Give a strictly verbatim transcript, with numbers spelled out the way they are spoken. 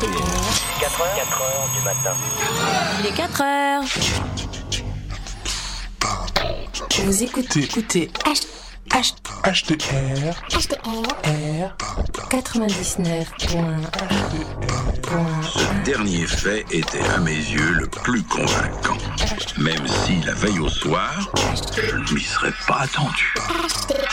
quatre heures, quatre heures du matin. Il est quatre heures. Vous écoutez, écoutez H, H, H D R H D R R quatre-vingt-dix-neuf point un. Ce dernier fait était à mes yeux le plus convaincant. Même si la veille au soir, je ne m'y serais pas attendu.